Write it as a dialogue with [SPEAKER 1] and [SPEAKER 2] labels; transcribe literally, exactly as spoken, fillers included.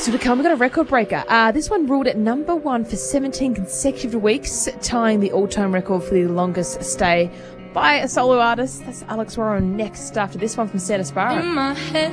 [SPEAKER 1] Still to come, we've got a record breaker. Uh, this one ruled at number one for seventeen consecutive weeks, tying the all-time record for the longest stay by a solo artist. That's Alex Warren next after this one from Santa Sparrow.
[SPEAKER 2] In my head,